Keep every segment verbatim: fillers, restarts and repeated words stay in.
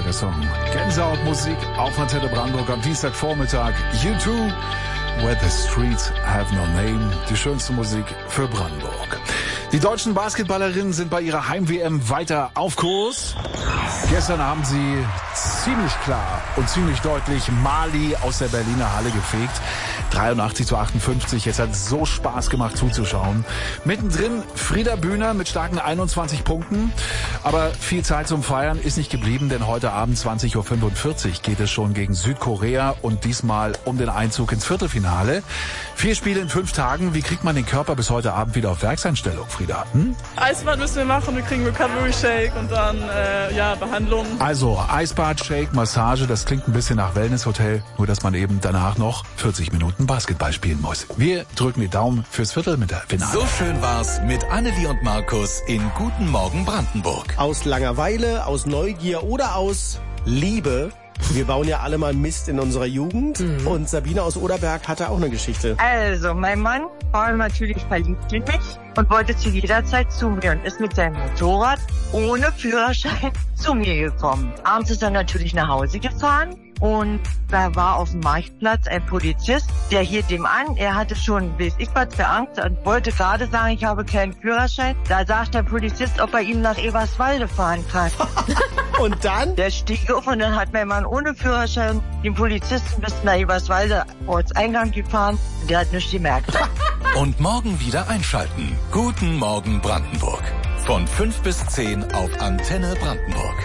der Song. Gänsehautmusik auf Antenne Brandenburg am Dienstagvormittag. U zwei, Where the Streets Have No Name. Die schönste Musik für Brandenburg. Die deutschen Basketballerinnen sind bei ihrer Heim-W M weiter auf Kurs. Gestern haben sie ziemlich klar und ziemlich deutlich Mali aus der Berliner Halle gefegt. dreiundachtzig zu achtundfünfzig. Es hat so Spaß gemacht zuzuschauen. Mittendrin Frieda Bühner mit starken einundzwanzig Punkten. Aber viel Zeit zum Feiern ist nicht geblieben, denn heute Abend zwanzig Uhr fünfundvierzig geht es schon gegen Südkorea und diesmal um den Einzug ins Viertelfinale. Vier Spiele in fünf Tagen. Wie kriegt man den Körper bis heute Abend wieder auf Werkseinstellung, Frieda? Hm? Eisbad müssen wir machen, wir kriegen Recovery Shake und dann äh, ja Behandlung. Also Eisbad, Shake, Massage, das klingt ein bisschen nach Wellnesshotel, nur dass man eben danach noch vierzig Minuten Basketball spielen muss. Wir drücken die Daumen fürs Viertel mit der Finale. So schön war's mit Annelie und Markus in Guten Morgen Brandenburg. Aus Langeweile, aus Neugier oder aus Liebe. Wir bauen ja alle mal Mist in unserer Jugend. Mhm. Und Sabine aus Oderberg hatte auch eine Geschichte. Also, mein Mann war natürlich verliebt in mich und wollte zu jeder Zeit zu mir und ist mit seinem Motorrad ohne Führerschein zu mir gekommen. Abends ist er natürlich nach Hause gefahren. Und da war auf dem Marktplatz ein Polizist, der hielt ihm an. Er hatte schon, weiß ich was, für Angst und wollte gerade sagen, ich habe keinen Führerschein. Da sagt der Polizist, ob er ihm nach Eberswalde fahren kann. Und dann? Der stieg auf und dann hat mein Mann ohne Führerschein den Polizisten bis nach Eberswalde Ortseingang gefahren. Und der hat nichts gemerkt. Und morgen wieder einschalten. Guten Morgen Brandenburg. Von fünf bis zehn auf Antenne Brandenburg.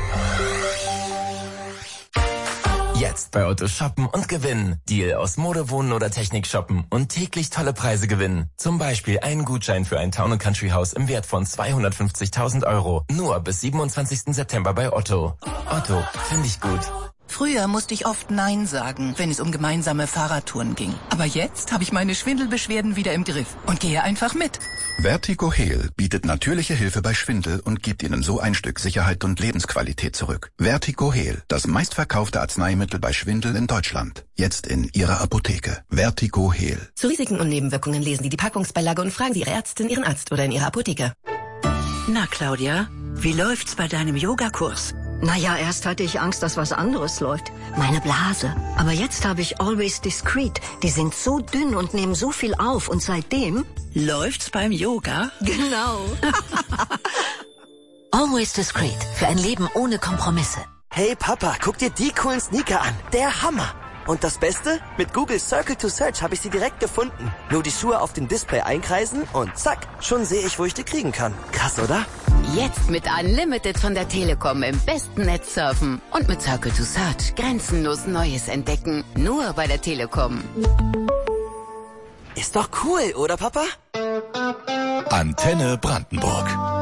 Jetzt bei Otto shoppen und gewinnen. Deal aus Mode, Wohnen oder Technik shoppen und täglich tolle Preise gewinnen. Zum Beispiel einen Gutschein für ein Town and Country Haus im Wert von zweihundertfünfzigtausend Euro. Nur bis siebenundzwanzigsten September bei Otto. Otto, finde ich gut. Früher musste ich oft Nein sagen, wenn es um gemeinsame Fahrradtouren ging. Aber jetzt habe ich meine Schwindelbeschwerden wieder im Griff und gehe einfach mit. Vertigo Heal bietet natürliche Hilfe bei Schwindel und gibt Ihnen so ein Stück Sicherheit und Lebensqualität zurück. Vertigo Heal, das meistverkaufte Arzneimittel bei Schwindel in Deutschland. Jetzt in Ihrer Apotheke. Vertigo Heal. Zu Risiken und Nebenwirkungen lesen Sie die Packungsbeilage und fragen Sie Ihre Ärztin, Ihren Arzt oder in Ihrer Apotheke. Na, Claudia, wie läuft's bei deinem Yogakurs? Naja, erst hatte ich Angst, dass was anderes läuft. Meine Blase. Aber jetzt habe ich Always Discreet. Die sind so dünn und nehmen so viel auf. Und seitdem... Läuft's beim Yoga? Genau. Always Discreet. Für ein Leben ohne Kompromisse. Hey Papa, guck dir die coolen Sneaker an. Der Hammer. Und das Beste? Mit Google Circle to Search habe ich sie direkt gefunden. Nur die Schuhe auf dem Display einkreisen und zack, schon sehe ich, wo ich die kriegen kann. Krass, oder? Jetzt mit Unlimited von der Telekom im besten Netz surfen. Und mit Circle to Search grenzenlos Neues entdecken. Nur bei der Telekom. Ist doch cool, oder Papa? Antenne Brandenburg.